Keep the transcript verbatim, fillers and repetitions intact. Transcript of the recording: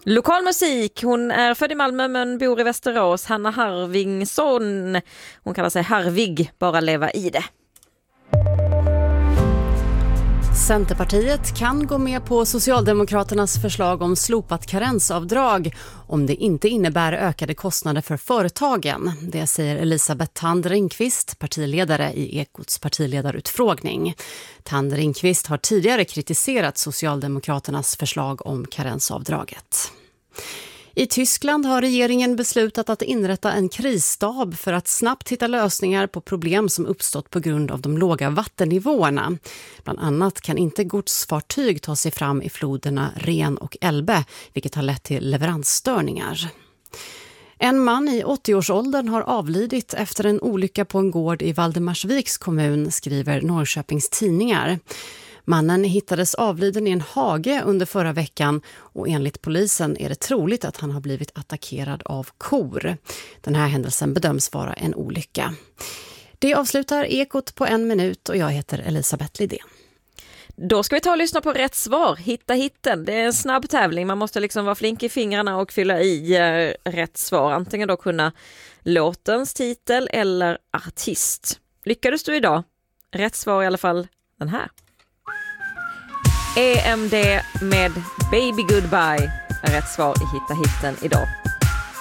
Lokal musik, hon är född i Malmö men bor i Västerås. Hanna Harvingsson, hon kallar sig Harvig, bara leva i det. Centerpartiet kan gå med på Socialdemokraternas förslag om slopat karensavdrag om det inte innebär ökade kostnader för företagen. Det säger Elisabeth Thand Ringqvist, partiledare i Ekots partiledarutfrågning. Thand Ringqvist har tidigare kritiserat Socialdemokraternas förslag om karensavdraget. I Tyskland har regeringen beslutat att inrätta en krisstab för att snabbt hitta lösningar på problem som uppstått på grund av de låga vattennivåerna. Bland annat kan inte godsfartyg ta sig fram i floderna Ren och Elbe, vilket har lett till leveransstörningar. En man i åttio-årsåldern har avlidit efter en olycka på en gård i Valdemarsviks kommun, skriver Norrköpings tidningar. Mannen hittades avliden i en hage under förra veckan och enligt polisen är det troligt att han har blivit attackerad av kor. Den här händelsen bedöms vara en olycka. Det avslutar Ekot på en minut och jag heter Elisabeth Lidén. Då ska vi ta och lyssna på rätt svar. Hitta hitten. Det är en snabb tävling. Man måste liksom vara flink i fingrarna och fylla i eh, rätt svar. Antingen då kunna låtens titel eller artist. Lyckades du idag? Rätt svar i alla fall den här. E M D med Baby Goodbye är rätt svar i Hitta hitten idag.